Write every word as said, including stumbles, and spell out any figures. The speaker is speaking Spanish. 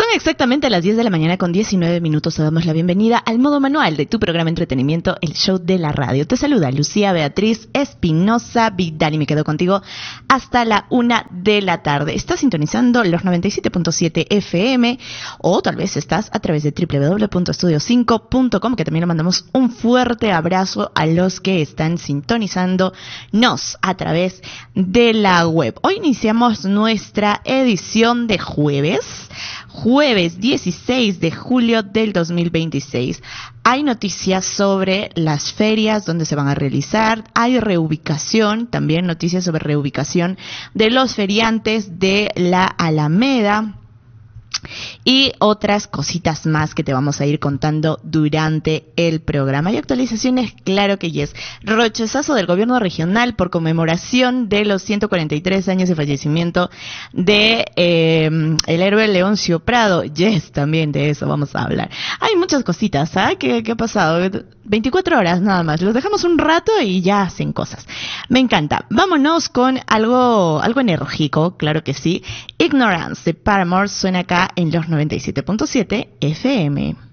Son exactamente las diez de la mañana con diecinueve minutos. Te damos la bienvenida al modo manual de tu programa Entretenimiento, el show de la radio. Te saluda Lucía Beatriz Espinosa Vidal y me quedo contigo hasta la una de la tarde. Estás sintonizando los noventa y siete punto siete F M o tal vez estás a través de doble u doble u doble u punto estudio cinco punto com, que también le mandamos un fuerte abrazo a los que están sintonizándonos a través de la web. Hoy iniciamos nuestra edición de jueves, jueves dieciséis de julio del dos mil veintiséis. Hay noticias sobre las ferias donde se van a realizar, hay reubicación, también noticias sobre reubicación de los feriantes de la Alameda y otras cositas más que te vamos a ir contando durante el programa. Hay actualizaciones, claro que yes. Rechazazo del gobierno regional por conmemoración de los ciento cuarenta y tres años de fallecimiento de eh, el héroe Leoncio Prado. Yes, también de eso vamos a hablar. Hay muchas cositas, ¿ah? ¿eh? ¿Qué, ¿Qué ha pasado? veinticuatro horas nada más. Los dejamos un rato y ya hacen cosas. Me encanta. Vámonos con algo, algo enérgico, claro que sí. Ignorance de Paramore suena acá en los noventa y siete punto siete F M.